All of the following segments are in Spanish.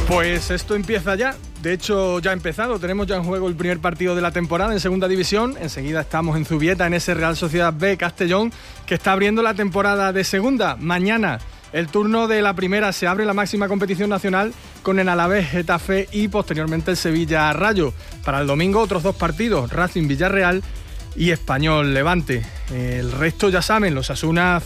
Pues esto empieza ya, de hecho ya ha empezado, tenemos ya en juego el primer partido de la temporada en segunda división, enseguida estamos en Zubieta, en ese Real Sociedad B Castellón, que está abriendo la temporada de segunda. Mañana el turno de la primera, se abre la máxima competición nacional con el Alavés Getafe y posteriormente el Sevilla Rayo. Para el domingo otros dos partidos, Racing Villarreal y Español Levante. El resto ya saben, el Celta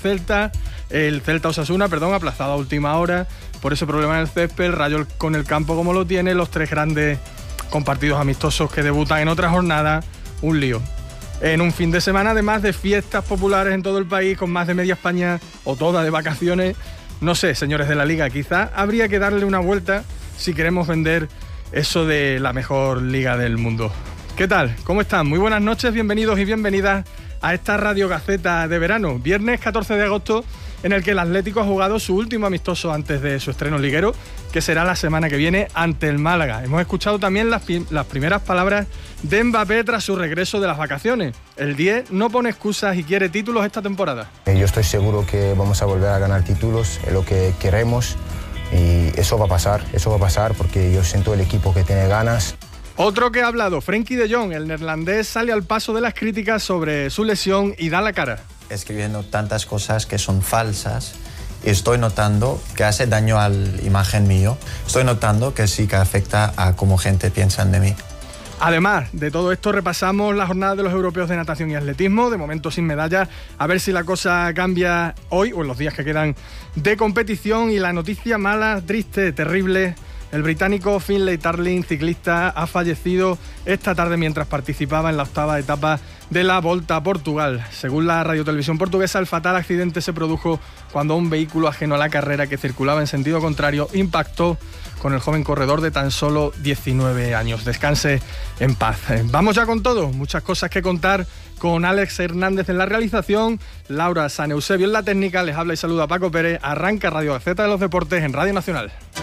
Osasuna, aplazado a última hora por ese problema en el césped, el Rayo con el campo como lo tiene, los tres grandes con partidos amistosos que debutan en otra jornada, un lío. En un fin de semana además de fiestas populares en todo el país, con más de media España o toda de vacaciones. No sé, señores de la Liga, quizás habría que darle una vuelta si queremos vender eso de la mejor liga del mundo. ¿Qué tal? ¿Cómo están? Muy buenas noches, bienvenidos y bienvenidas a esta Radio Gaceta de verano. Viernes 14 de agosto, en el que el Atlético ha jugado su último amistoso antes de su estreno liguero, que será la semana que viene ante el Málaga. Hemos escuchado también las primeras palabras de Mbappé tras su regreso de las vacaciones. El 10 no pone excusas y quiere títulos esta temporada. Yo estoy seguro que vamos a volver a ganar títulos, es lo que queremos, y eso va a pasar porque yo siento el equipo que tiene ganas. Otro que ha hablado, Frenkie de Jong, el neerlandés, sale al paso de las críticas sobre su lesión y da la cara. Escribiendo tantas cosas que son falsas y estoy notando que hace daño a la imagen mío. Estoy notando que sí que afecta a cómo gente piensa de mí. Además de todo esto, repasamos la jornada de los europeos de natación y atletismo, de momento sin medalla, a ver si la cosa cambia hoy o en los días que quedan de competición. Y la noticia mala, triste, terrible: el británico Finlay Tarling, ciclista, ha fallecido esta tarde mientras participaba en la octava etapa de la Volta a Portugal. Según la radiotelevisión portuguesa, el fatal accidente se produjo cuando un vehículo ajeno a la carrera, que circulaba en sentido contrario, impactó con el joven corredor de tan solo 19 años. Descanse en paz. Vamos ya con todo, muchas cosas que contar, con Alex Hernández en la realización, Laura San Eusebio en la técnica. Les habla y saluda Paco Pérez. Arranca Radio Gaceta de los Deportes en Radio Nacional.